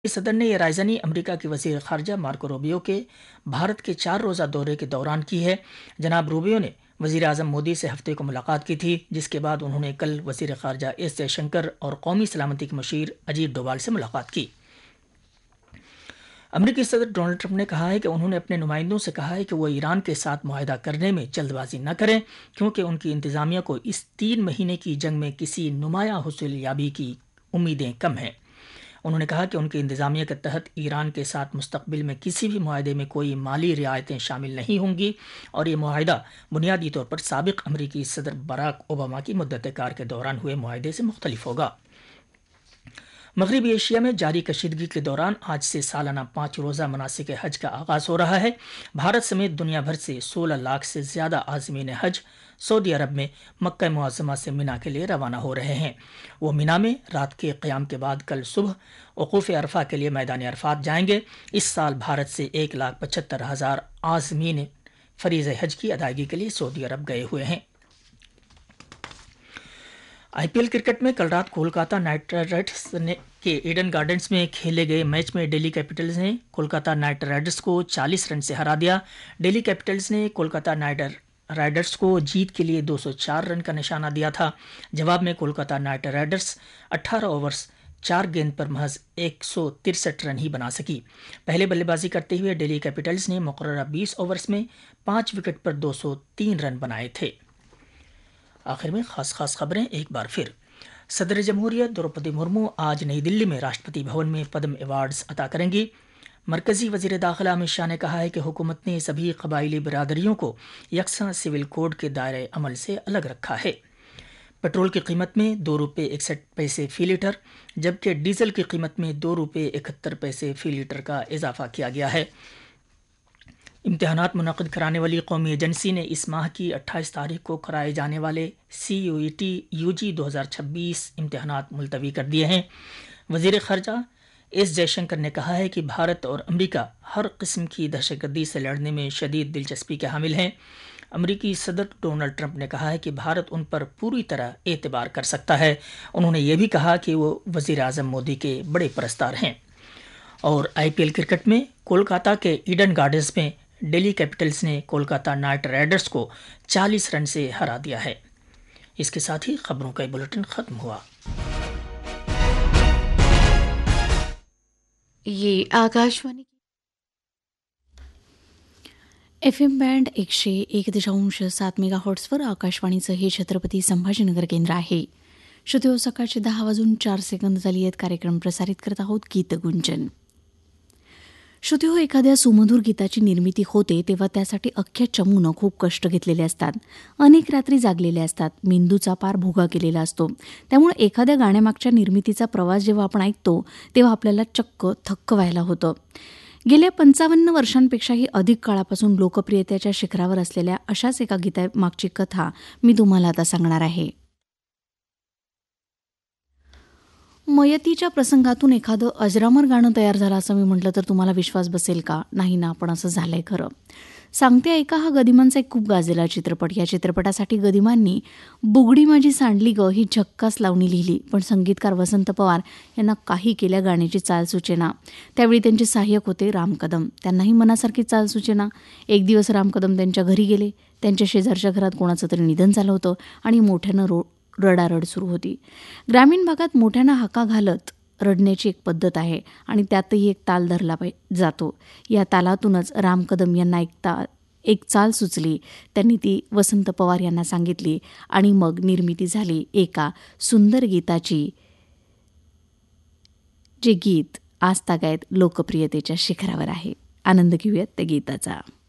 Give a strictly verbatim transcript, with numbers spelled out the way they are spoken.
सदर ने यह रायज़नी अमेरिका के वज़ीर ख़ारजा मार्को रूबियो के भारत के चार रोज़ा दौरे के दौरान की है। जनाब रूबियो ने वज़ीर आज़म मोदी से हफ्ते को मुलाकात की थी, जिसके बाद उन्होंने कल वज़ीर ख़ारजा एस जयशंकर और कौमी सलामती के मशीर अजीत डोभाल से मुलाकात की। अमेरिकी सदर डोनाल्ड ट्रंप ने कहा है कि उन्होंने अपने नुमाइंदों से कहा है कि वो ईरान के साथ मुआहदा करने में जल्दबाजी न करें, क्योंकि उनकी इंतज़ामिया को इस तीन महीने की जंग में किसी नुमाया हुसूलियाबी की उम्मीदें कम हैं। उन्होंने कहा कि उनकी इंतज़ामिया के तहत ईरान के साथ मुस्तकबिल में किसी भी मुआहदे में कोई माली रियायतें शामिल नहीं होंगी और ये मुआहदा बुनियादी तौर पर साबिक अमेरिकी सदर बराक ओबामा की मुद्दत कार के दौरान हुए मुआहदे से मुख्तलिफ होगा। मगरबी एशिया में जारी कशीदगी के दौरान आज से सालाना पाँच रोज़ा मनासिक हज का आगाज़ हो रहा है। भारत समेत दुनिया भर से सोलह लाख से ज़्यादा आज़मीन हज सऊदी अरब में मक्का मुअज़्ज़मा से मिना के लिए रवाना हो रहे हैं। वो मिना में रात के क़याम के बाद कल सुबह वक़ूफ़ अरफा के लिए मैदान अरफात जाएंगे। इस साल भारत से एक लाख पचहत्तर हज़ार आज़मीन फ़रीज़ हज की अदायगी के लिए सऊदी अरब गए हुए हैं। आईपीएल क्रिकेट में कल रात कोलकाता नाइट राइडर्स ने के ईडन गार्डन्स में खेले गए मैच में दिल्ली कैपिटल्स ने कोलकाता नाइट राइडर्स को चालीस रन से हरा दिया। दिल्ली कैपिटल्स ने कोलकाता नाइट राइडर्स को जीत के लिए दो सौ चार रन का निशाना दिया था। जवाब में कोलकाता नाइट राइडर्स अठारह ओवर्स चार गेंद पर महज एक सौ तिरसठ रन ही बना सकी। पहले बल्लेबाजी करते हुए दिल्ली कैपिटल्स ने मुकर्ररा बीस ओवर्स में पाँच विकेट पर दो सौ तीन रन बनाए थे। आखिर में खास खास खबरें एक बार फिर। सदर जमहूरियत द्रौपदी मुर्मू आज नई दिल्ली में राष्ट्रपति भवन में पद्म अवार्ड्स अता करेंगी। मरकजी वजीर दाखिला अमित शाह ने कहा है कि हुकूमत ने सभी कबाइली बिरादरियों को यकसा सिविल कोड के दायरे अमल से अलग रखा है। पेट्रोल की कीमत में दो रुपये इकसठ पैसे फी लीटर, जबकि डीजल की कीमत में दो रुपये इकहत्तर पैसे फी लीटर का इजाफा किया गया है। इम्तिहानात मुनक़िद कराने वाली कौमी एजेंसी ने इस माह की अट्ठाईस तारीख को कराए जाने वाले सी यू ई टी यू जी दो हज़ार छब्बीस इम्तिहानात मुलतवी कर दिए हैं। वज़ीर ख़ारजा एस जयशंकर ने कहा है कि भारत और अमेरिका हर किस्म की दहशतगर्दी से लड़ने में शदीद दिलचस्पी के हामिल हैं। अमेरिकी सदर डोनाल्ड ट्रंप ने कहा है कि भारत उन पर पूरी तरह एतबार कर सकता है। उन्होंने ये भी कहा कि वो वज़ीर आज़म मोदी के बड़े परस्तार हैं। और आईपीएल क्रिकेट में कोलकाता के ईडन गार्डन्स में दिल्ली कैपिटल्स ने कोलकाता नाइट राइडर्स को चालीस रन से हरा दिया है। इसके साथ ही खबरों का बुलेटिन खत्म हुआ। ये आकाशवाणी एफ एम बँड एकशे एक दशांश सात मेगाहर्ट्झवर आकाशवाणीचं हे छत्रपती संभाजीनगर केंद्र आहे. श्रोते, सकाळचे दहा वाजून चार सेकंद झाली आहेत. कार्यक्रम प्रसारित करत आहोत गीतगुंजन. श्रोते हो, एखाद्या सुमधुर गीताची निर्मिती होते तेव्हा त्यासाठी अख्ख्या चमूनं खूप कष्ट घेतलेले असतात. अनेक रात्री जागलेले असतात. मेंदूचा पार भुगा केलेला असतो. त्यामुळे एखाद्या गाण्यामागच्या निर्मितीचा प्रवास जेव्हा आपण ऐकतो तेव्हा आपल्याला चक्क थक्क व्हायला होतं. गेल्या पंचावन्न वर्षांपेक्षाही अधिक काळापासून लोकप्रियतेच्या शिखरावर असलेल्या अशाच एका गीतामागची कथा मी तुम्हाला आता सांगणार आहे. मयतीच्या प्रसंगातून एखादं अजरामर गाणं तयार झालं असं मी म्हटलं तर तुम्हाला विश्वास बसेल का? नाही ना, पण असं झालंय खरं. सांगते ऐका हा गदिमांचा एक खूप गाजलेला चित्रपट. या चित्रपटासाठी गदिमांनी बुगडी माझी सांडली ग ही झक्कास लावणी लिहिली, पण संगीतकार वसंत पवार यांना काही केल्या गाण्याची चाल सुचेना. त्यावेळी त्यांचे सहाय्यक होते राम कदम. त्यांनाही मनासारखी चाल सुचेना. एक दिवस राम कदम त्यांच्या घरी गेले. त्यांच्या शेजारच्या घरात कोणाचं तरी निधन झालं होतं आणि मोठ्यानं रो रडारड सुरू होती. ग्रामीण भागात मोठ्यानं हाका घालत रडण्याची एक पद्धत आहे आणि त्यातही एक ताल धरला जातो. या तालातूनच राम कदम यांना एक ता एक चाल सुचली. त्यांनी ती वसंत पवार यांना सांगितली आणि मग निर्मिती झाली एका सुंदर गीताची, जे गीत आजतागायत लोकप्रियतेच्या शिखरावर आहे. आनंद घेऊयात त्या गीताचा.